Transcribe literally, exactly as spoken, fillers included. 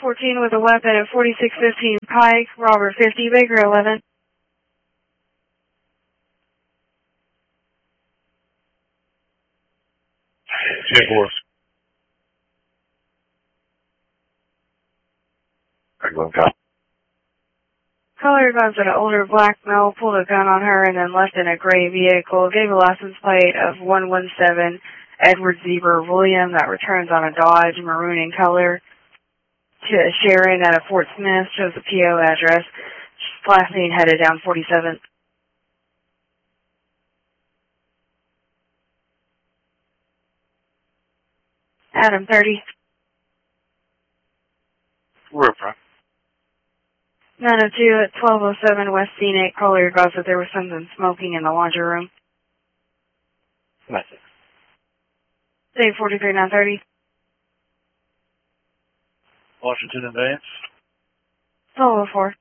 fourteen with a weapon at forty-six fifteen Pike, Robert fifty, Baker eleven. ten four. Excellent cop. Caller advised that an older black male pulled a gun on her and then left in a gray vehicle. Gave a license plate of one one seven Edward Zebra William that returns on a Dodge, maroon in color, to Sharon at a Fort Smith. Shows the P O address. Last seen headed down forty-seven. Adam thirty. We're from. nine oh two at twelve oh seven West Scenic. Caller advised that there was something smoking in the laundry room. Message. Save forty-three nine thirty. Washington Advance. twelve oh four.